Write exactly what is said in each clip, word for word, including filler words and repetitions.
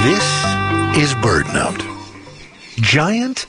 This is BirdNote. Giant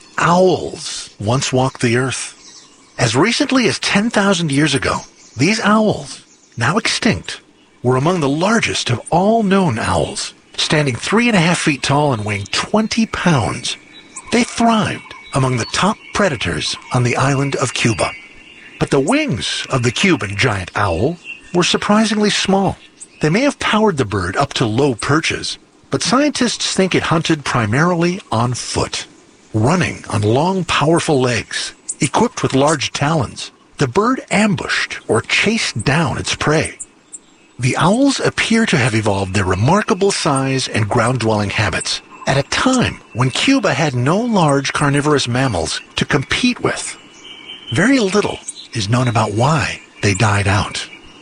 owls once walked the earth. As recently as ten thousand years ago, these owls, now extinct, were among the largest of all known owls, standing three and a half feet tall and weighing twenty pounds. They thrived among the top predators on the island of Cuba. But the wings of the Cuban giant owl were surprisingly small. They may have powered the bird up to low perches, but scientists think it hunted primarily on foot. Running on long, powerful legs, equipped with large talons, the bird ambushed or chased down its prey. The owls appear to have evolved their remarkable size and ground-dwelling habits at a time when Cuba had no large carnivorous mammals to compete with. Very little is known about why they died out.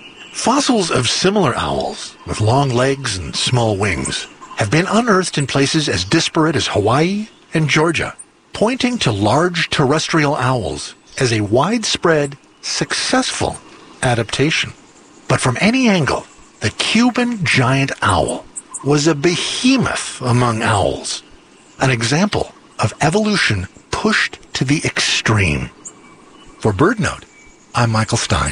Fossils of similar owls, with long legs and small wings, have been unearthed in places as disparate as Hawaii and Georgia, pointing to large terrestrial owls as a widespread, successful adaptation. But from any angle, the Cuban giant owl was a behemoth among owls, an example of evolution pushed to the extreme. For BirdNote, I'm Michael Stein.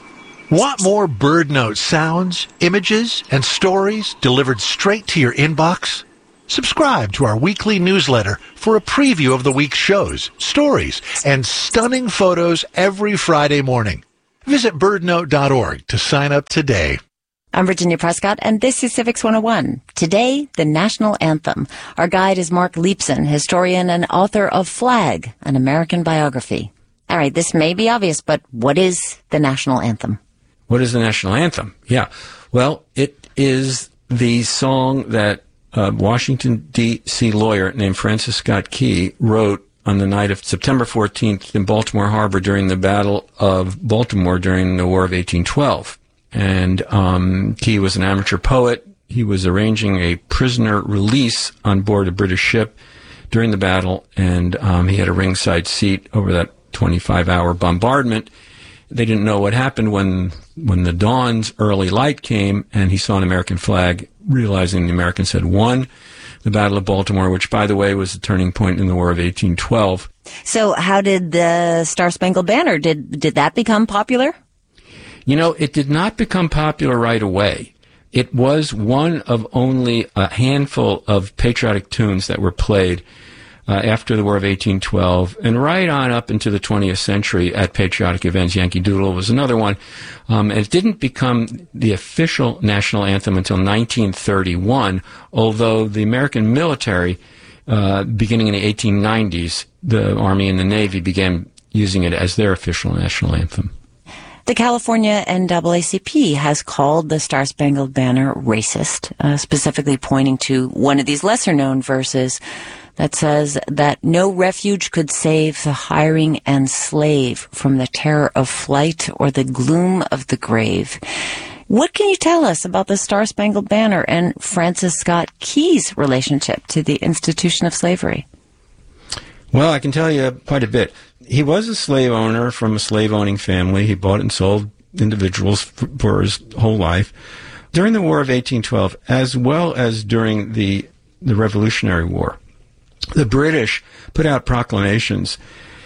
Want more BirdNote sounds, images, and stories delivered straight to your inbox? Subscribe to our weekly newsletter for a preview of the week's shows, stories, and stunning photos every Friday morning. Visit bird note dot org to sign up today. I'm Virginia Prescott, and this is Civics one oh one. Today, the National Anthem. Our guide is Mark Leepson, historian and author of Flag, an American biography. All right, this may be obvious, but what is the National Anthem? What is the National Anthem? Yeah. Well, it is the song that a Washington, D C lawyer named Francis Scott Key wrote on the night of September fourteenth in Baltimore Harbor during the Battle of Baltimore during the War of eighteen twelve. And um, Key was an amateur poet. He was arranging a prisoner release on board a British ship during the battle, and um, he had a ringside seat over that twenty-five hour bombardment. They didn't know what happened when when the dawn's early light came, and he saw an American flag, realizing the Americans had won the Battle of Baltimore, which, by the way, was the turning point in the War of eighteen twelve. So how did the Star-Spangled Banner, did did that become popular? You know, it did not become popular right away. It was one of only a handful of patriotic tunes that were played Uh, after the War of eighteen twelve, and right on up into the twentieth century at patriotic events. Yankee Doodle was another one. Um, and it didn't become the official national anthem until nineteen thirty-one, although the American military, uh, beginning in the eighteen nineties, the Army and the Navy began using it as their official national anthem. The California N double A C P has called the Star-Spangled Banner racist, uh, specifically pointing to one of these lesser-known verses that says that no refuge could save the hiring and slave from the terror of flight or the gloom of the grave. What can you tell us about the Star-Spangled Banner and Francis Scott Key's relationship to the institution of slavery? Well, I can tell you quite a bit. He was a slave owner from a slave-owning family. He bought and sold individuals for, for his whole life. During the War of eighteen twelve, as well as during the, the Revolutionary War, the British put out proclamations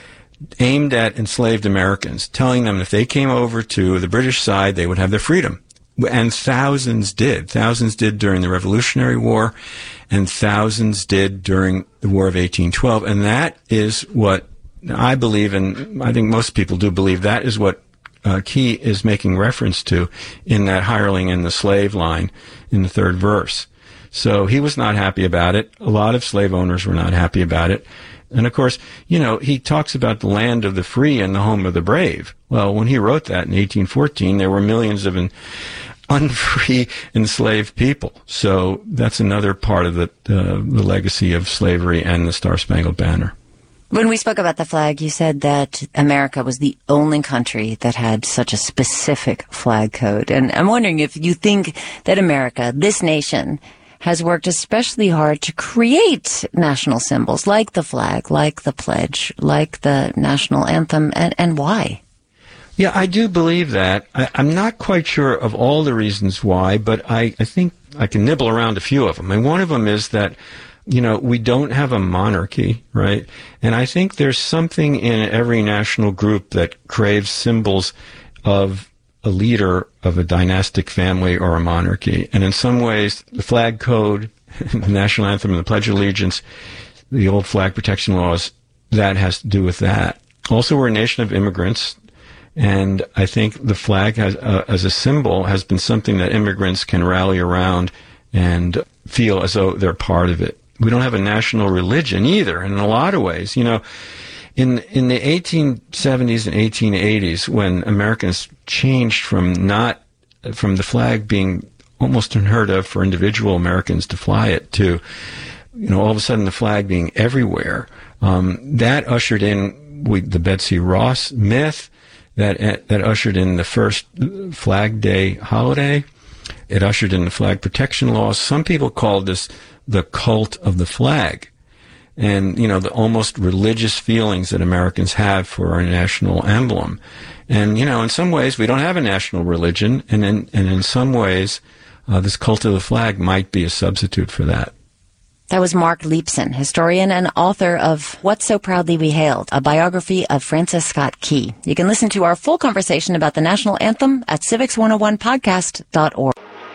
aimed at enslaved Americans, telling them if they came over to the British side, they would have their freedom. And thousands did. Thousands did during the Revolutionary War, and thousands did during the War of eighteen twelve. And that is what I believe, and I think most people do believe, that is what uh, Key is making reference to in that hireling and the slave line in the third verse. So he was not happy about it. A lot of slave owners were not happy about it. And, of course, you know, he talks about the land of the free and the home of the brave. Well, when he wrote that in eighteen fourteen, there were millions of an unfree enslaved people. So that's another part of the, uh, the legacy of slavery and the Star-Spangled Banner. When we spoke about the flag, you said that America was the only country that had such a specific flag code. And I'm wondering if you think that America, this nation, has worked especially hard to create national symbols like the flag, like the pledge, like the national anthem, and, and why? Yeah, I do believe that. I, I'm not quite sure of all the reasons why, but I, I think I can nibble around a few of them. And one of them is that, you know, we don't have a monarchy, right? And I think there's something in every national group that craves symbols of a leader of a dynastic family or a monarchy. And in some ways, the flag code, the national anthem, and the Pledge of Allegiance, the old flag protection laws, that has to do with that. Also, we're a nation of immigrants. And I think the flag has, uh, as a symbol has been something that immigrants can rally around and feel as though they're part of it. We don't have a national religion either, in a lot of ways. You know, in in the eighteen seventies and eighteen eighties, when Americans changed from not from the flag being almost unheard of for individual Americans to fly it to, you know, all of a sudden the flag being everywhere, um, that ushered in we, the Betsy Ross myth. That that ushered in the first Flag Day holiday. It ushered in the flag protection laws. Some people called this the cult of the flag. And, you know, the almost religious feelings that Americans have for our national emblem. And, you know, in some ways we don't have a national religion. And in, and in some ways, uh, this cult of the flag might be a substitute for that. That was Mark Leipson, historian and author of What So Proudly We Hailed, a biography of Francis Scott Key. You can listen to our full conversation about the national anthem at civics one oh one podcast dot org.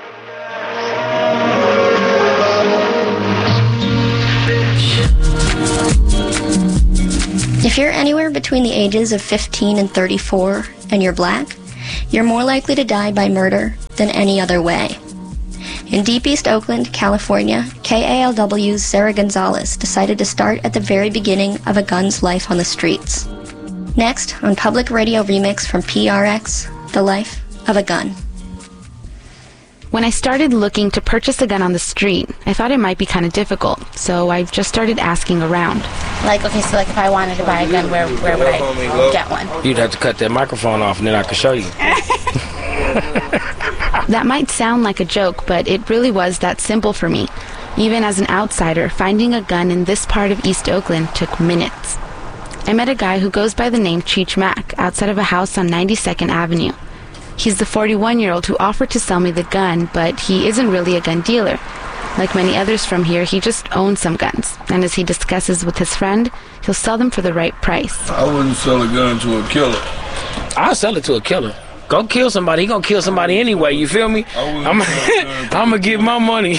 If you're anywhere between the ages of fifteen and thirty-four and you're black, you're more likely to die by murder than any other way. In Deep East Oakland, California, K A L W's Sarah Gonzalez decided to start at the very beginning of a gun's life on the streets. Next, on Public Radio Remix from P R X, The Life of a Gun. When I started looking to purchase a gun on the street, I thought it might be kind of difficult, so I just started asking around. Like, okay, so like if I wanted to buy a gun, where, where would I get one? You'd have to cut that microphone off and then I could show you. That might sound like a joke, but it really was that simple for me. Even as an outsider, finding a gun in this part of East Oakland took minutes. I met a guy who goes by the name Cheech Mack outside of a house on ninety-second Avenue. He's the forty-one-year-old who offered to sell me the gun, but he isn't really a gun dealer. Like many others from here, he just owns some guns, and as he discusses with his friend, he'll sell them for the right price. I wouldn't sell a gun to a killer. I'll sell it to a killer. Go kill somebody. He gonna kill somebody anyway, you feel me? I'm gonna get my money.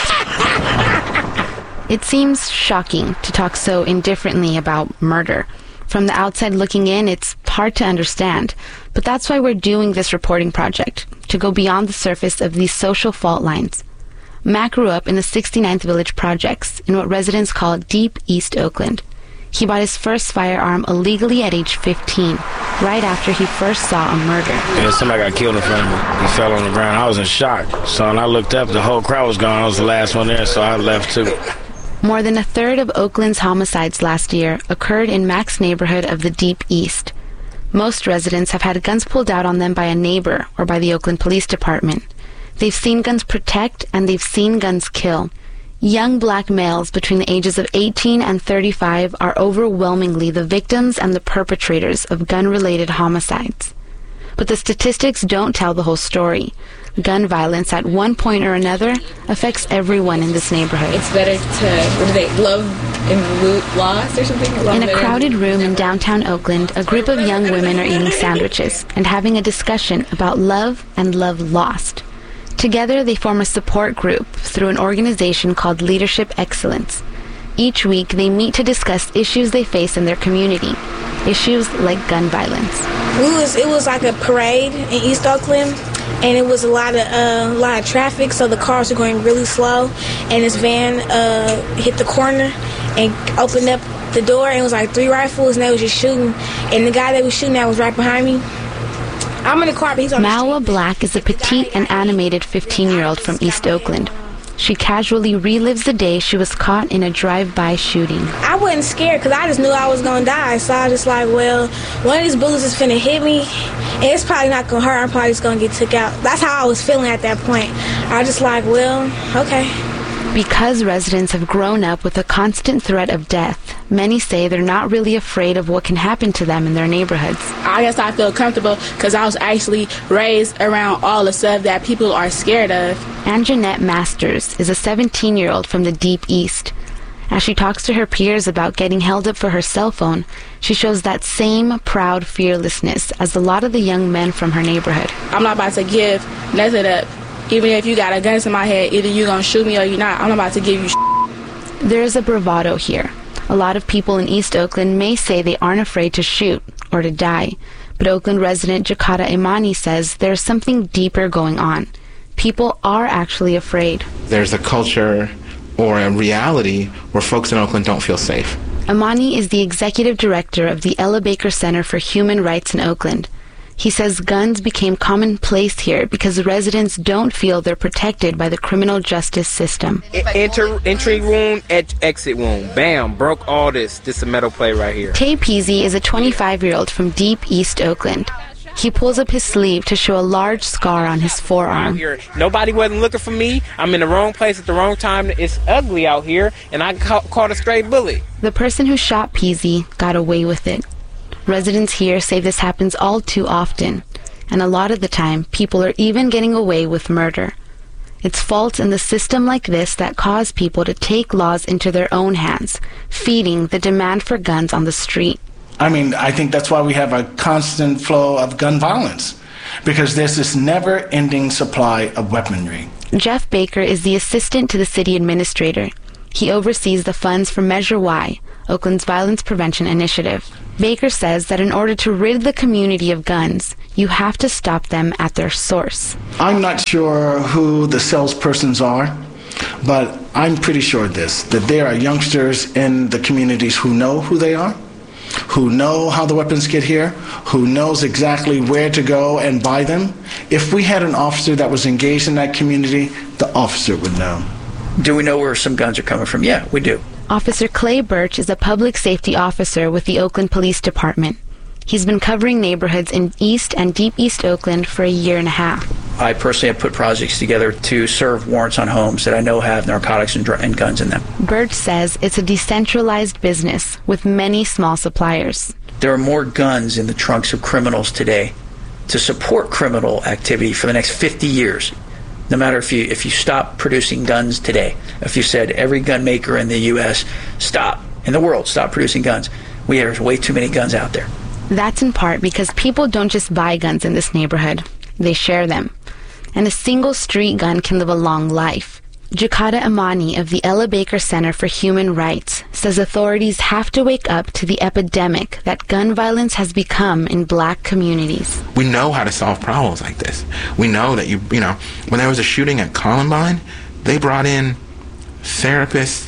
It seems shocking to talk so indifferently about murder. From the outside looking in, it's hard to understand. But that's why we're doing this reporting project, to go beyond the surface of these social fault lines. Mac grew up in the sixty-ninth Village Projects, in what residents call Deep East Oakland. He bought his first firearm illegally at age fifteen, right after he first saw a murder. Yeah, somebody got killed in front of me. He fell on the ground. I was in shock. So when I looked up, the whole crowd was gone. I was the last one there, so I left too. More than a third of Oakland's homicides last year occurred in Mac's neighborhood of the Deep East. Most residents have had guns pulled out on them by a neighbor or by the Oakland Police Department. They've seen guns protect and they've seen guns kill. Young black males between the ages of eighteen and thirty-five are overwhelmingly the victims and the perpetrators of gun-related homicides. But the statistics don't tell the whole story. Gun violence at one point or another affects everyone in this neighborhood. It's better to, what do they, love and loot lost or something? Love in a crowded room in downtown Oakland, a group of young women are eating sandwiches and having a discussion about love and love lost. Together, they form a support group through an organization called Leadership Excellence. Each week, they meet to discuss issues they face in their community, issues like gun violence. We was, it was like a parade in East Oakland, and it was a lot of uh, a lot of traffic, so the cars were going really slow, and this van uh, hit the corner and opened up the door, and it was like three rifles, and they was just shooting, and the guy that was shooting at was right behind me. I'm in the car, but he's on the street. Mawa Black is a petite and animated fifteen-year-old from East Oakland. She casually relives the day she was caught in a drive-by shooting. I wasn't scared because I just knew I was going to die. So I was just like, well, one of these bullets is finna hit me, and it's probably not going to hurt. I'm probably just going to get took out. That's how I was feeling at that point. I was just like, well, okay. Because residents have grown up with a constant threat of death, many say they're not really afraid of what can happen to them in their neighborhoods. I guess I feel comfortable because I was actually raised around all the stuff that people are scared of. Anjanette Masters is a seventeen-year-old from the Deep East. As she talks to her peers about getting held up for her cell phone, she shows that same proud fearlessness as a lot of the young men from her neighborhood. I'm not about to give nothing up. Even if you got a gun to my head, either you're going to shoot me or you're not. I'm not about to give you sh**. There's a bravado here. A lot of people in East Oakland may say they aren't afraid to shoot or to die, but Oakland resident Jakata Imani says there's something deeper going on. People are actually afraid. There's a culture or a reality where folks in Oakland don't feel safe. Imani is the executive director of the Ella Baker Center for Human Rights in Oakland. He says guns became commonplace here because residents don't feel they're protected by the criminal justice system. Enter, entry wound, et, exit wound. Bam, broke all this. This is a metal plate right here. Tay Peasy is a twenty-five-year-old from Deep East Oakland. He pulls up his sleeve to show a large scar on his forearm. Here, nobody wasn't looking for me. I'm in the wrong place at the wrong time. It's ugly out here, and I ca- caught a stray bullet. The person who shot Peasy got away with it. Residents here say this happens all too often, and a lot of the time, people are even getting away with murder. It's faults in the system like this that cause people to take laws into their own hands, feeding the demand for guns on the street. I mean, I think that's why we have a constant flow of gun violence, because there's this never-ending supply of weaponry. Jeff Baker is the assistant to the city administrator. He oversees the funds for Measure Y, Oakland's violence prevention initiative. Baker says that in order to rid the community of guns, you have to stop them at their source. I'm not sure who the salespersons are, but I'm pretty sure of this, that there are youngsters in the communities who know who they are, who know how the weapons get here, who knows exactly where to go and buy them. If we had an officer that was engaged in that community, the officer would know. Do we know where some guns are coming from? Yeah, we do. Officer Clay Birch is a public safety officer with the Oakland Police Department. He's been covering neighborhoods in East and Deep East Oakland for a year and a half. I personally have put projects together to serve warrants on homes that I know have narcotics and, dr- and guns in them. Birch says it's a decentralized business with many small suppliers. There are more guns in the trunks of criminals today to support criminal activity for the next fifty years. No matter if you if you stop producing guns today, if you said every gun maker in the U S stop, in the world stop producing guns, we have way too many guns out there. That's in part because people don't just buy guns in this neighborhood, they share them. And a single street gun can live a long life. Jakata Imani of the Ella Baker Center for Human Rights says authorities have to wake up to the epidemic that gun violence has become in black communities. We know how to solve problems like this. We know that, you you know, when there was a shooting at Columbine, they brought in therapists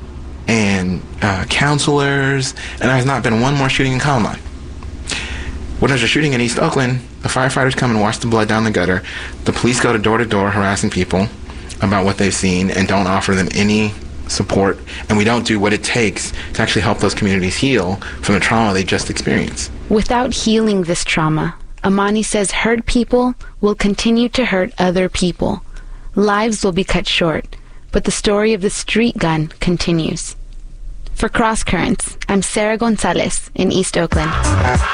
and uh, counselors, and there has not been one more shooting in Columbine. When there's a shooting in East Oakland, the firefighters come and wash the blood down the gutter. The police go to door to door harassing people about what they've seen and don't offer them any support, and we don't do what it takes to actually help those communities heal from the trauma they just experienced. Without healing this trauma, Imani says hurt people will continue to hurt other people. Lives will be cut short, but the story of the street gun continues. For Cross Currents, I'm Sarah Gonzalez in East Oakland.